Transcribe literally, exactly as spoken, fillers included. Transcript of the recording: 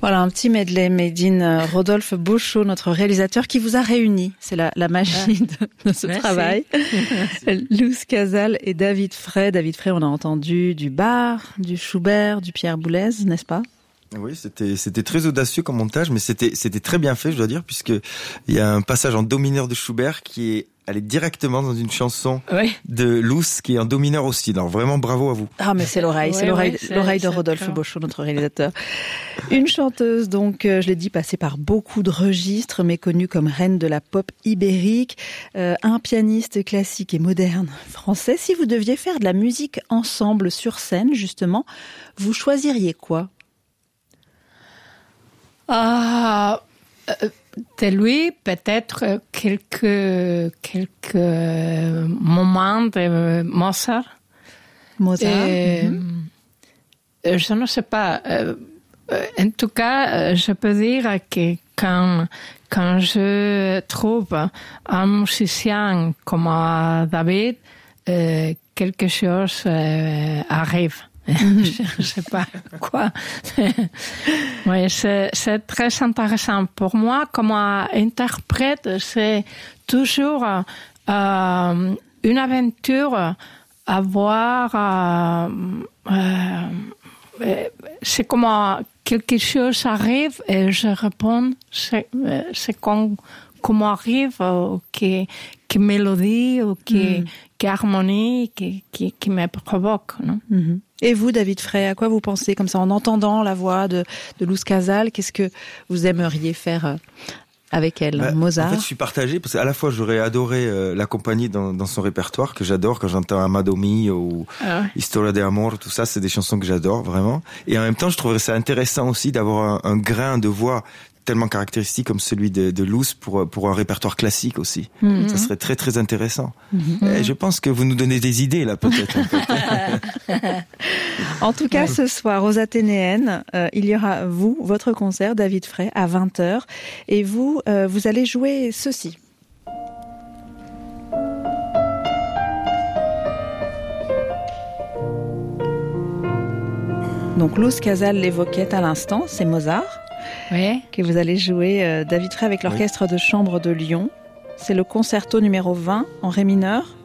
Voilà, un petit medley made in Rodolphe Beauchot, notre réalisateur, qui vous a réunis. C'est la, la magie de, de ce Merci. travail. Luz Casal et David Frey. David Frey, on a entendu du Bach, du Schubert, du Pierre Boulez, n'est-ce pas? Oui, c'était c'était très audacieux comme montage, mais c'était c'était très bien fait, je dois dire, puisque il y a un passage en do mineur de Schubert qui est allé directement dans une chanson Oui. de Luz qui est en do mineur aussi. Alors vraiment bravo à vous. Ah, mais c'est l'oreille, c'est Ouais, l'oreille, ouais, c'est- l'oreille de c'est Rodolphe clair. Beauchot, notre réalisateur. Une chanteuse, donc, euh, je l'ai dit, passée par beaucoup de registres, mais connue comme reine de la pop ibérique. Euh, un pianiste classique et moderne français. Si vous deviez faire de la musique ensemble sur scène, justement, vous choisiriez quoi? Ah, euh, de lui, peut-être quelques, quelques moments de Mozart. Mozart. Et, mhm. euh, Je ne sais pas. euh, euh, En tout cas, euh, je peux dire que quand, quand je trouve un musicien comme euh, David, euh, quelque chose euh, arrive. je ne sais pas quoi. Oui, c'est, c'est très intéressant. Pour moi, comme interprète, c'est toujours euh, une aventure à voir. Euh, euh, c'est comme quelque chose arrive et je réponds, c'est, c'est comme, comme arrive, ou qui, qui mélodie, ou qui, Mm. qui harmonie, qui, qui, qui me provoque, non? Mhm. Et vous, David Frey, à quoi vous pensez comme ça en entendant la voix de, de Luz Casal? Qu'est-ce que vous aimeriez faire euh, avec elle? Bah, Mozart? En fait, je suis partagé parce qu'à la fois j'aurais adoré euh, l'accompagner dans, dans son répertoire que j'adore quand j'entends Amado Mio ou Ah ouais. Historia de Amor, tout ça, c'est des chansons que j'adore vraiment. Et en même temps, je trouverais ça intéressant aussi d'avoir un, un grain de voix tellement caractéristique comme celui de, de Luz pour pour un répertoire classique aussi. Mhm. Ça serait très très intéressant. Mhm. Et je pense que vous nous donnez des idées là peut-être. En fait. En tout cas, ce soir, aux Athénéennes, euh, il y aura, vous, votre concert, David Frey, à vingt heures. Et vous, euh, vous allez jouer ceci. Donc, Luz Casal l'évoquait à l'instant, c'est Mozart, Oui. que vous allez jouer, euh, David Frey, avec l'Orchestre de chambre de Lyon. C'est le concerto numéro vingt en ré mineur.